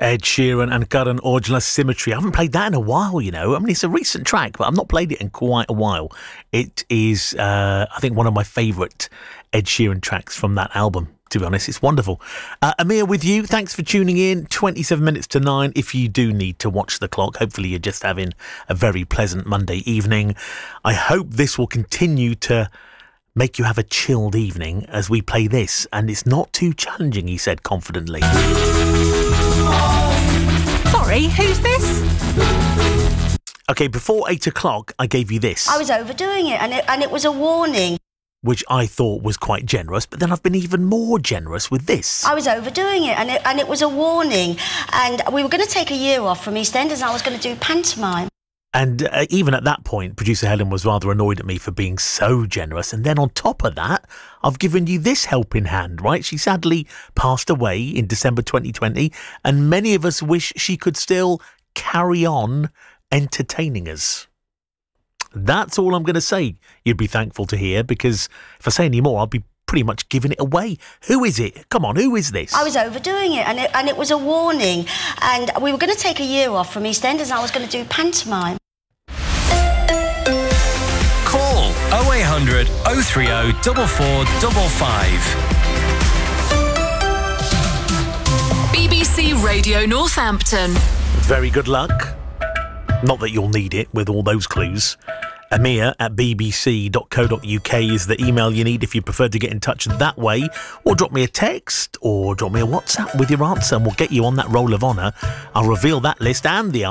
Ed Sheeran and Karan Aujla, Symmetry. I haven't played that in a while, you know. I mean, it's a recent track, but I've not played it in quite a while. It is, I think, one of my favourite Ed Sheeran tracks from that album, to be honest. It's wonderful. Amir with you. Thanks for tuning in. 27 minutes to 9. If you do need to watch the clock, hopefully you're just having a very pleasant Monday evening. I hope this will continue to make you have a chilled evening as we play this. And it's not too challenging, he said confidently. Sorry, who's this? Okay, before 8 o'clock, I gave you this. I was overdoing it, and it was a warning. Which I thought was quite generous, but then I've been even more generous with this. I was overdoing it, and it was a warning. And we were going to take a year off from EastEnders, and I was going to do pantomime. And even at that point, producer Helen was rather annoyed at me for being so generous. And then on top of that, I've given you this helping hand, right? She sadly passed away in December 2020, and many of us wish she could still carry on entertaining us. That's all I'm going to say. You'd be thankful to hear, because if I say any more, I'll be pretty much giving it away. Who is it? Come on, who is this? I was overdoing it, and it was a warning. And we were going to take a year off from EastEnders, and I was going to do pantomime. Call 0800 030 4455. BBC Radio Northampton. Very good luck. Not that you'll need it with all those clues. Amir at bbc.co.uk is the email you need if you prefer to get in touch that way, or drop me a text or drop me a WhatsApp with your answer and we'll get you on that roll of honour. I'll reveal that list and the